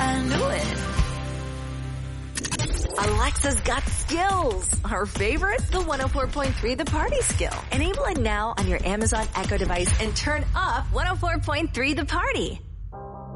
I knew it. Alexa's got skills. Her favorite? The 104.3 The Party skill. Enable it now on your Amazon Echo device and turn up 104.3 The Party.